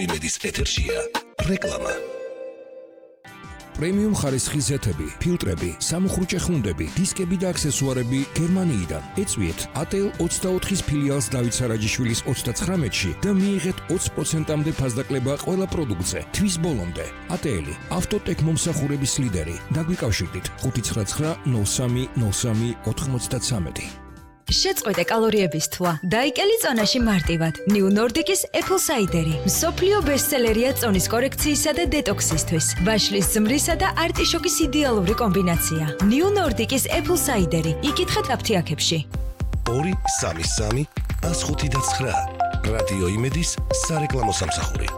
იმედის ეთერშია რეკლამა. პრემიუმ ხარისხის ზეთები, ფილტრები, სამუხრუჭე ხუნდები, დისკები და აქსესუარები გერმანიიდან. ეწვიეთ ATL 24-ის ფილიალს დავით სარაჯიშვილის 39-ში და მიიღეთ 20%-მდე ფასდაკლება ყველა პროდუქტზე. თვის ბოლომდე. ATL-ი, ავტოტექ მომსახურების ლიდერი. დაგვიკავშირდით 599 03 03 93. შეწყვეტე კალორიების თვა. დაიკელი წონაში მარტივად. New Nordic-ის Apple Cider-ი. მსოფლიო ბესტსელერია წონის კორექციისა და დეტოქსისთვის. ვაშლის ზმრისა და არტიშოკის იდეალური კომბინაცია. New Nordic-ის Apple Cider-ი. იკითხეთ აფთიაქებში. 2 3 3 105 და 9. რადიო იმედის სარეკლამო სამსახური.